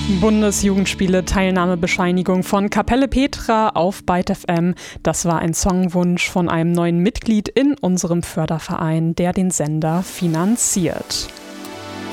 Bundesjugendspiele Teilnahmebescheinigung von Kapelle Petra auf Byte FM. Das war ein Songwunsch von einem neuen Mitglied in unserem Förderverein, der den Sender finanziert.